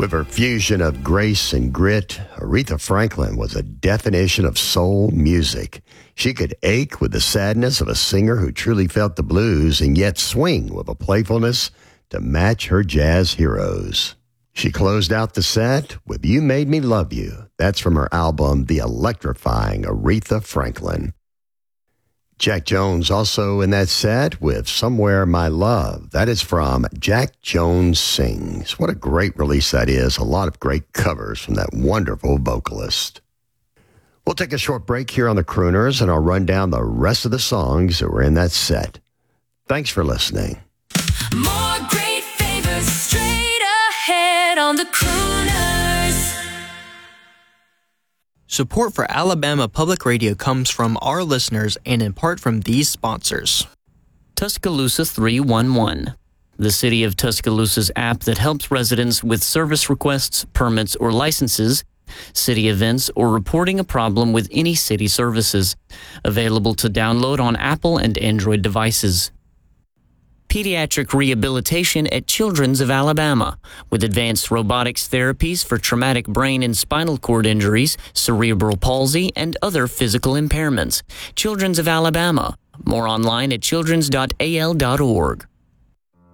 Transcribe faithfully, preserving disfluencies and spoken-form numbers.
With her fusion of grace and grit, Aretha Franklin was a definition of soul music. She could ache with the sadness of a singer who truly felt the blues and yet swing with a playfulness to match her jazz heroes. She closed out the set with You Made Me Love You. That's from her album, The Electrifying Aretha Franklin. Jack Jones also in that set with Somewhere My Love. That is from Jack Jones Sings. What a great release that is. A lot of great covers from that wonderful vocalist. We'll take a short break here on the Crooners, and I'll run down the rest of the songs that were in that set. Thanks for listening. More great favors straight ahead on the Crooners. Support for Alabama Public Radio comes from our listeners and in part from these sponsors. Tuscaloosa three one one, the City of Tuscaloosa's app that helps residents with service requests, permits, or licenses, city events, or reporting a problem with any city services. Available to download on Apple and Android devices. Pediatric rehabilitation at Children's of Alabama, with advanced robotics therapies for traumatic brain and spinal cord injuries, cerebral palsy, and other physical impairments. Children's of Alabama. More online at childrens dot a l dot org.